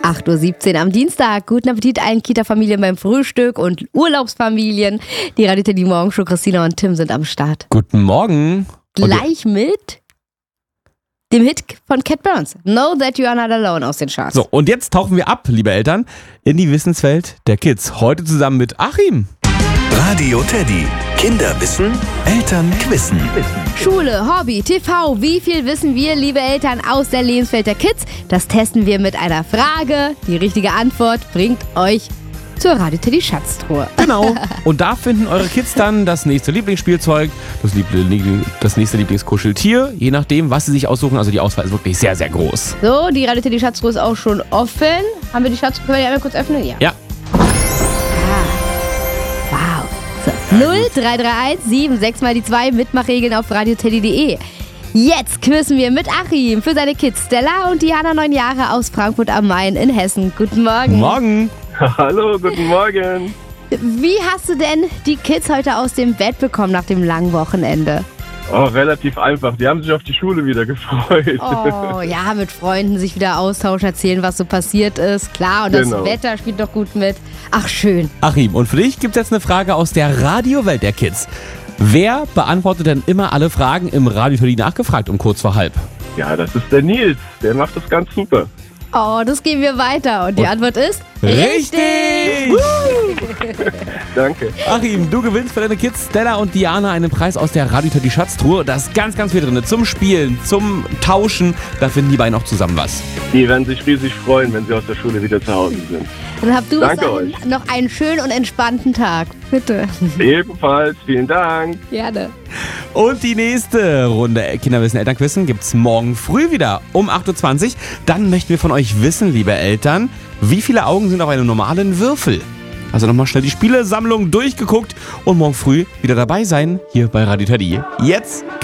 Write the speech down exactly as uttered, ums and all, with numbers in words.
acht Uhr siebzehn am Dienstag. Guten Appetit allen Kita-Familien beim Frühstück und Urlaubsfamilien. Die Radio Teddy Morgenshow, Christina und Tim sind am Start. Guten Morgen. Gleich mit dem Hit von Cat Burns. Know That You Are Not Alone aus den Charts. So, und jetzt tauchen wir ab, liebe Eltern, in die Wissenswelt der Kids. Heute zusammen mit Achim. Radio Teddy. Kinder wissen, Eltern quizzen. Schule, Hobby, T V, wie viel wissen wir, liebe Eltern, aus der Lebenswelt der Kids? Das testen wir mit einer Frage. Die richtige Antwort bringt euch zur Radio Teddy Schatztruhe. Genau. Und da finden eure Kids dann das nächste Lieblingsspielzeug, das, Liebl- das nächste Lieblingskuscheltier, je nachdem, was sie sich aussuchen. Also die Auswahl ist wirklich sehr, sehr groß. So, die Radio Teddy Schatztruhe ist auch schon offen. Haben wir die Schatztruhe? Können wir die einmal kurz öffnen? Ja. Ja. Wow. So. null drei drei eins sieben sechs mal die zwei, Mitmachregeln auf radioteddy punkt de. Jetzt quizzen wir mit Achim für seine Kids Stella und Diana, neun Jahre, aus Frankfurt am Main in Hessen. Guten Morgen. Morgen. Hallo, guten Morgen. Wie hast du denn die Kids heute aus dem Bett bekommen nach dem langen Wochenende? Oh, relativ einfach. Die haben sich auf die Schule wieder gefreut. Oh, ja, mit Freunden sich wieder austauschen, erzählen, was so passiert ist. Klar, und Genau. das Wetter spielt doch gut mit. Ach, schön. Achim, und für dich gibt es jetzt eine Frage aus der Radiowelt der Kids. Wer beantwortet denn immer alle Fragen im Radio Teddy nachgefragt um kurz vor halb? Ja, das ist der Nils. Der macht das ganz super. Oh, das geben wir weiter. Und die Antwort ist... Richtig! Danke. Achim, du gewinnst für deine Kids Stella und Diana einen Preis aus der Radio Teddy Schatztruhe. Da ist ganz, ganz viel drin. Zum Spielen, zum Tauschen. Da finden die beiden auch zusammen was. Die werden sich riesig freuen, wenn sie aus der Schule wieder zu Hause sind. Dann habt du Danke bis euch. dahin noch einen schönen und entspannten Tag. Bitte. Ebenfalls, vielen Dank. Gerne. Und die nächste Runde Kinderwissen Elternquizzen gibt's morgen früh wieder um acht Uhr zwanzig. Dann möchten wir von euch wissen, liebe Eltern, wie viele Augen sind auf einem normalen Würfel? Also nochmal schnell die Spielesammlung durchgeguckt und morgen früh wieder dabei sein hier bei Radio Teddy. Jetzt